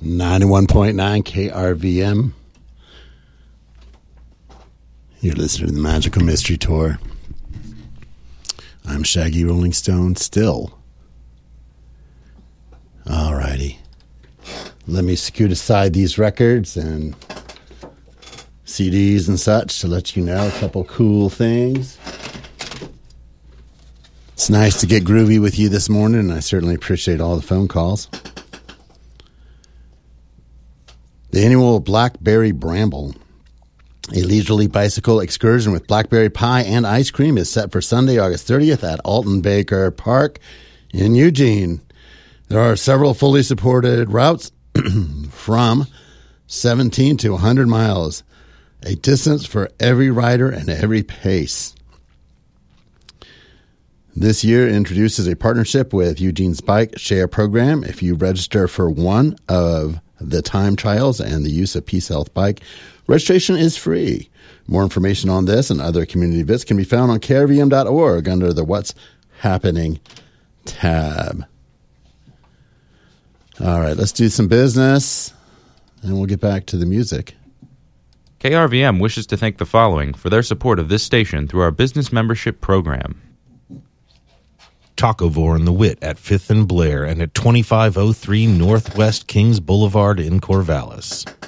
91.9 KRVM. You're listening to the Magical Mystery Tour. I'm Shaggy Rolling Stone still. Alrighty. Let me scoot aside these records and CDs and such to let you know a couple cool things. It's nice to get groovy with you this morning, and I certainly appreciate all the phone calls. The annual Blackberry Bramble, a leisurely bicycle excursion with blackberry pie and ice cream, is set for Sunday, August 30th at Alton Baker Park in Eugene. There are several fully supported routes from 17 to 100 miles, a distance for every rider and every pace. This year introduces a partnership with Eugene's Bike Share program. If you register for one of the time trials and the use of Peace Health Bike, registration is free. More information on this and other community events can be found on krvm.org under the What's Happening tab. All right, let's do some business, and we'll get back to the music. KRVM wishes to thank the following for their support of this station through our business membership program. Tacovore and the Wit at 5th and Blair and at 2503 Northwest Kings Boulevard in Corvallis.